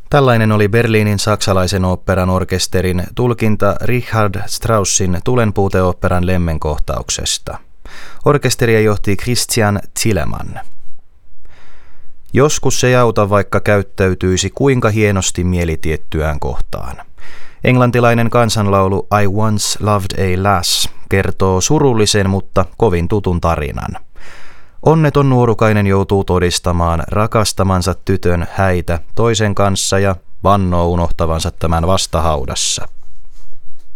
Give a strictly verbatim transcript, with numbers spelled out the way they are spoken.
Tällainen oli Berliinin saksalaisen oopperan orkesterin tulkinta Richard Straussin Tulenpuuteoopperan Lemmenkohtauksesta. Orkesteria johti Christian Zilemann. Joskus se ei auta, vaikka käyttäytyisi kuinka hienosti mielitiettyään kohtaan. Englantilainen kansanlaulu I Once Loved a Lass kertoo surullisen, mutta kovin tutun tarinan. Onneton nuorukainen joutuu todistamaan rakastamansa tytön häitä toisen kanssa ja vannoo unohtavansa tämän vastahaudassa.